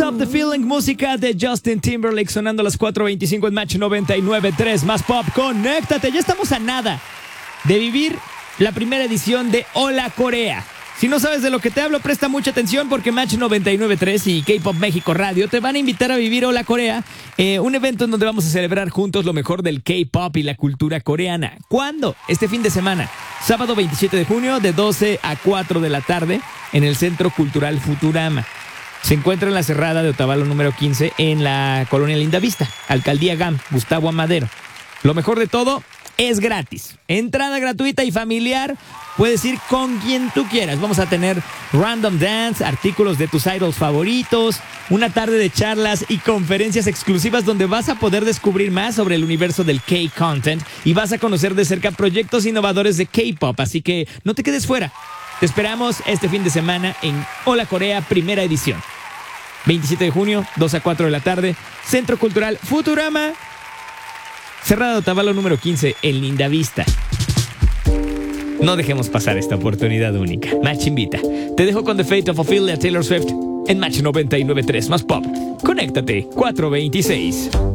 Stop the Feeling, música de Justin Timberlake sonando a las 4:25 en Match 99.3. Más pop, conéctate. Ya estamos a nada de vivir la primera edición de Hola Corea. Si no sabes de lo que te hablo, presta mucha atención porque Match 99.3 y K-Pop México Radio te van a invitar a vivir Hola Corea, un evento en donde vamos a celebrar juntos lo mejor del K-Pop y la cultura coreana. ¿Cuándo? Este fin de semana, sábado 27 de junio de 12 a 4 de la tarde en el Centro Cultural Futurama. Se encuentra en la Cerrada de Otavalo número 15 en la colonia Lindavista, Alcaldía GAM, Gustavo Amadero. Lo mejor de todo, es gratis. Entrada gratuita y familiar. Puedes ir con quien tú quieras. Vamos a tener random dance, artículos de tus idols favoritos, una tarde de charlas y conferencias exclusivas donde vas a poder descubrir más sobre el universo del K-Content y vas a conocer de cerca proyectos innovadores de K-Pop. Así que no te quedes fuera. Te esperamos este fin de semana en Hola Corea, primera edición. 27 de junio, 2 a 4 de la tarde, Centro Cultural Futurama, Cerrada de Otavalo número 15 en Lindavista. No dejemos pasar esta oportunidad única. Match invita. Te dejo con The Fate of Ophelia Taylor Swift en Match 99.3 más pop. Conéctate, 426.